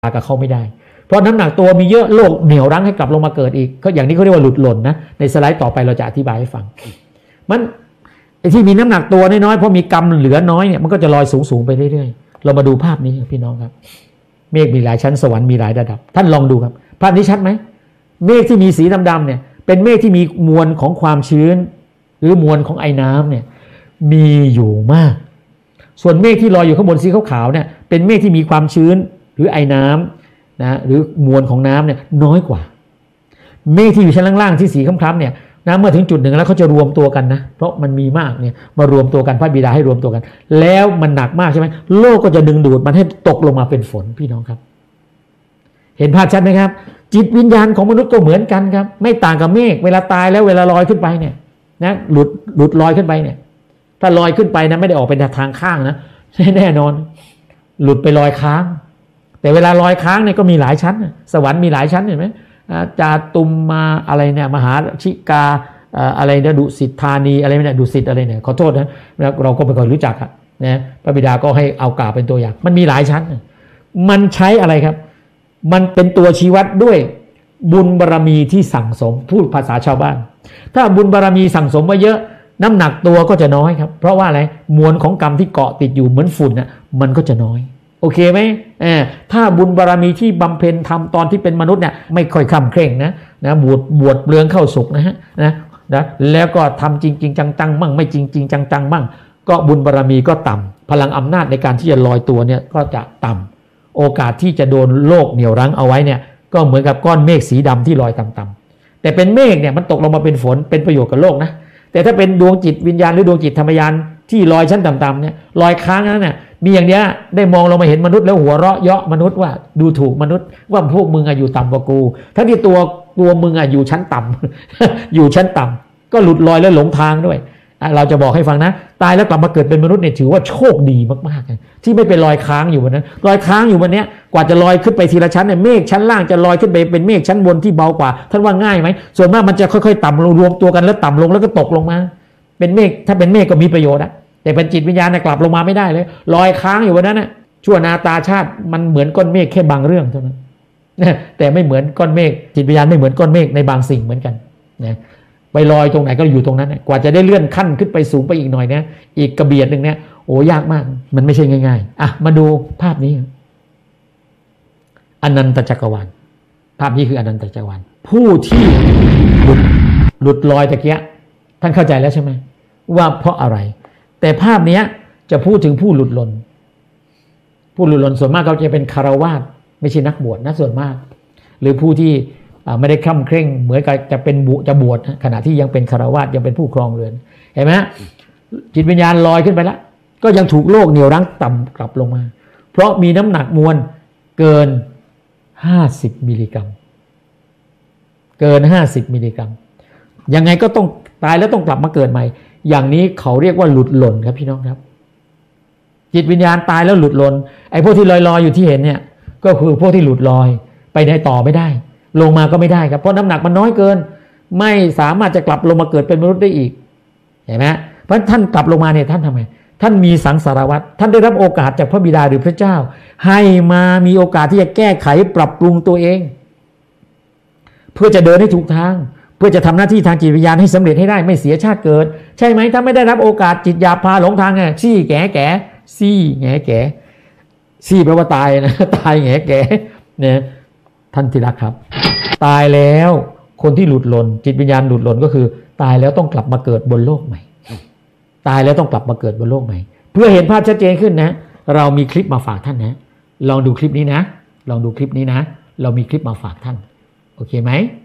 กับเขาไม่ได้เพราะน้ำหนักตัวมีเยอะโลกเหนี่ยวรั้งให้กลับลงมาเกิดอีกก็อย่างนี้เขาเรียกว่าหลุดหล่นนะในสไลด์ต่อไปเราจะอธิบายให้ฟังมันไอ้ที่มีน้ำหนักตัวน้อยๆเพราะมีกรรมเหลือน้อยเนี่ยมันก็จะลอยสูงๆไปเรื่อยๆเรามาดูภาพนี้พี่น้องครับเมฆมีหลายชั้นสวรรค์มีหลายระดับท่านลองดูครับภาพนี้ชัดไหมเมฆที่มีสีดำๆเนี่ยเป็นเมฆที่มีมวลของความชื้นหรือมวลของไอ้น้ำเนี่ยมีอยู่มากส่วนเมฆที่ลอยอยู่ข้างบนสีขาวๆเนี่ยเป็นเมฆที่มีความชื้นหรือไอ้น้ำนะหรือมวลของน้ำเนี่ยน้อยกว่าเมฆที่อยู่ชั้นล่างๆที่สีคล้ำๆเนี่ยนะเมื่อถึงจุดหนึ่งแล้วเขาจะรวมตัวกันนะเพราะมันมีมากเนี่ยมารวมตัวกันพระบิดาให้รวมตัวกันแล้วมันหนักมากใช่ไหมโลกก็จะดึงดูดมันให้ตกลงมาเป็นฝนพี่น้องครับเห็นภาพชัดไหมครับจิตวิญญาณของมนุษย์ก็เหมือนกันครับไม่ต่างกับเมฆเวลาตายแล้วเวลาลอยขึ้นไปเนี่ยนะหลุดลอยขึ้นไปเนี่ยถ้าลอยขึ้นไปนะไม่ได้ออกเป็นทางข้างนะแน่นอนหลุดไปลอยค้างแต่เวลาลอยค้างเนี่ยก็มีหลายชั้นสวรรค์มีหลายชั้นเห็นไหมจาตุมมาอะไรเนี่ยมหาชิกาอะไรนะดุสิตธานีอะไรเนี่ยดุสิตอะไรเนี่ยขอโทษนะเราก็ไม่ค่อยรู้จักอะนะพระบิดาก็ให้เอากล่าวเป็นตัวอย่างมันมีหลายชั้นมันใช้อะไรครับมันเป็นตัวชี้วัดด้วยบุญบารมีที่สั่งสมพูดภาษาชาวบ้านถ้าบุญบารมีสั่งสมมาเยอะน้ำหนักตัวก็จะน้อยครับเพราะว่าอะไรมวลของกรรมที่เกาะติดอยู่เหมือนฝุ่นน่ะมันก็จะน้อยโอเคไหมถ้าบุญบารมีที่บำเพ็ญทำตอนที่เป็นมนุษย์เนี่ยไม่ค่อยคำเคร่งนะบวชเปลืองเข้าสุกนะแล้วก็ทำจริงจังมั่งไม่จริงจังมั่งก็บุญบารมีก็ต่ำพลังอำนาจในการที่จะลอยตัวเนี่ยก็จะต่ำโอกาสที่จะโดนโลกเหนี่ยวรั้งเอาไว้เนี่ยก็เหมือนกับก้อนเมฆสีดำที่ลอยต่ำๆแต่เป็นเมฆเนี่ยมันตกลงมาเป็นฝนเป็นประโยชน์กับโลกนะแต่ถ้าเป็นดวงจิตวิญญาณหรือดวงจิตธรรมยานที่ลอยชั้นต่ำๆเนี่ยลอยค้างนั้นเนี่ยมีอย่างเนี้ยได้มองลงมาเห็นมนุษย์แล้วหัวเราะเยาะมนุษย์ว่าดูถูกมนุษย์ว่าพวกมึงอยู่ต่ำกว่ากูทั้งที่ตัวมึงอยู่ชั้นต่ำ อยู่ชั้นต่ำก็หลุดลอยแล้วหลงทางด้วยเราจะบอกให้ฟังนะตายแล้วกลับมาเกิดเป็นมนุษย์เนี่ยถือว่าโชคดีมากๆที่ไม่ไปลอยค้างอยู่บนนั้นลอยค้างอยู่บนเนี้ยกว่าจะลอยขึ้นไปทีละชั้นเนี่ยเมฆชั้นล่างจะลอยขึ้นไปเป็นเมฆชั้นบนที่เบากว่าท่านว่าง่ายไหมส่วนมากมันจะค่อยๆต่ำลงรวมตัวกันแล้วต่ำลงแล้วก็ตกลงมาเป็นเมฆถ้าเป็นเมฆก็มีประโยชน์แต่เป็นจิตวิญญาณกลับลงมาไม่ได้เลยลอยค้างอยู่บนนั้นน่ะชั่วนาตาชาติมันเหมือนก้อนเมฆแค่บางเรื่องเท่านั้นแต่ไม่เหมือนก้อนเมฆจิตวิญญาณไม่เหมือนก้อนเมฆในบางสิ่งเหมือนกันนะไปลอยตรงไหนก็อยู่ตรงนั้นกว่าจะได้เลื่อนขั้นขึ้นไปสูงไปอีกหน่อยเนี่ยอีกกระเบียดนึงเนี่ยโอ้ยากมากมันไม่ใช่ง่ายๆมาดูภาพนี้อนันตจักรวาลภาพนี้คืออนันตจักรวาลผู้ที่หลุดลอยตะเกียท่านเข้าใจแล้วใช่ไหมว่าเพราะอะไรแต่ภาพนี้จะพูดถึงผู้หลุดหล่นส่วนมากเขาจะเป็นคฤหัสถ์ไม่ใช่นักบวชนะส่วนมากหรือผู้ที่ไม่ได้คร่ำเคร่งเหมือนกับจะบวชขณะที่ยังเป็นคฤหัสถ์ยังเป็นผู้ครองเรือนเห็นไหมจิตวิญญาณลอยขึ้นไปแล้วก็ยังถูกโลกเหนี่ยวรั้งต่ำกลับลงมาเพราะมีน้ำหนักมวลเกิน50มิลลิกรัมเกิน50มิลลิกรัมยังไงก็ต้องตายแล้วต้องกลับมาเกิดใหม่อย่างนี้เขาเรียกว่าหลุดหล่นครับพี่น้องครับจิตวิญญาณตายแล้วหลุดหล่นไอ้พวกที่ลอยอยู่ที่เห็นเนี่ยก็คือพวกที่หลุดลอยไปได้ต่อไม่ได้ลงมาก็ไม่ได้ครับเพราะน้ำหนักมันน้อยเกินไม่สามารถจะกลับลงมาเกิดเป็นมนุษย์ได้อีกเห็นไหมเพราะท่านกลับลงมาเนี่ยท่านทำไงท่านมีสังสารวัฏท่านได้รับโอกาสจากพระบิดาหรือพระเจ้าให้มามีโอกาสที่จะแก้ไขปรับปรุงตัวเองเพื่อจะเดินให้ถูกทางเพื่อจะทำหน้าที่ทางจิตวิญญาณให้สำเร็จให้ได้ไม่เสียชาติเกิดใช่ไหมถ้าไม่ได้รับโอกาสจิตหยาบพาหลงทางไงซี่แก่ซี่แก่ซี่แปลว่าตายนะตายแก่เนี่ยท่านที่รักครับตายแล้วคนที่หลุดหล่นจิตวิญญาณหลุดหล่นก็คือตายแล้วต้องกลับมาเกิดบนโลกใหม่ตายแล้วต้องกลับมาเกิดบนโลกใหม่เพื่อเห็นภาพชัดเจนขึ้นนะเรามีคลิปมาฝากท่านนะลองดูคลิปนี้นะเรามีคลิปมาฝากท่านโอเคไหม